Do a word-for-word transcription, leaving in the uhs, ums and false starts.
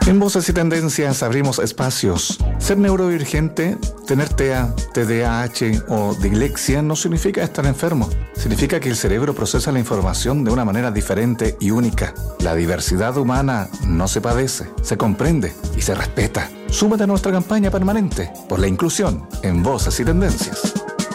En Voces y Tendencias abrimos espacios. Ser neurodivergente, tener T E A, T D A H o dislexia no significa estar enfermo. Significa que el cerebro procesa la información de una manera diferente y única. La diversidad humana no se padece, se comprende y se respeta. Súmate a nuestra campaña permanente por la inclusión en Voces y Tendencias.